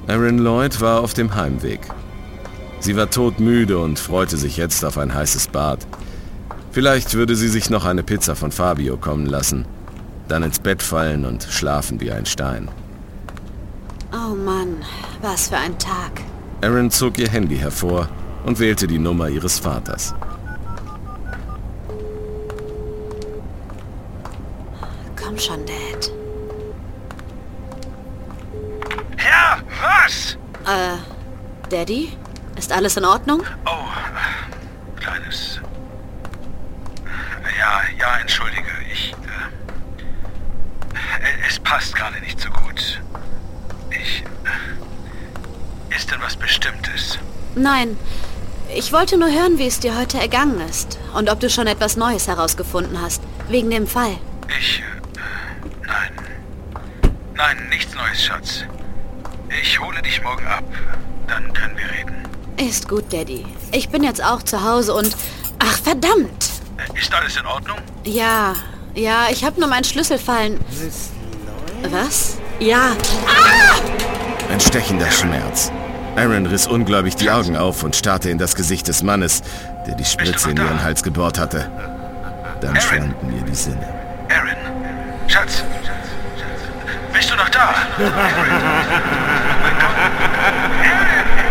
Erin Lloyd war auf dem Heimweg. Sie war todmüde und freute sich jetzt auf ein heißes Bad. Vielleicht würde sie sich noch eine Pizza von Fabio kommen lassen, dann ins Bett fallen und schlafen wie ein Stein. Oh Mann, was für ein Tag. Erin zog ihr Handy hervor und wählte die Nummer ihres Vaters. Komm schon, Dad. Ja, was? Daddy? Ist alles in Ordnung? Oh, Kleines. Ja, entschuldige. Es passt gerade nicht so gut. Ist denn was Bestimmtes? Nein. Ich wollte nur hören, wie es dir heute ergangen ist. Und ob du schon etwas Neues herausgefunden hast. Wegen dem Fall. Nein. Nein, nichts Neues, Schatz. Ich hole dich morgen ab. Dann können wir reden. Ist gut, Daddy. Ich bin jetzt auch zu Hause und... Ach, verdammt! Ist alles in Ordnung? Ja, ich habe nur meinen Schlüssel fallen... Was? Ja. Ah! Ein stechender Schmerz. Erin riss ungläubig die Augen auf und starrte in das Gesicht des Mannes, der die Spritze in ihren Hals gebohrt hatte. Dann schwanden ihr die Sinne. Erin, Schatz, bist du noch da? Mein Gott. Erin!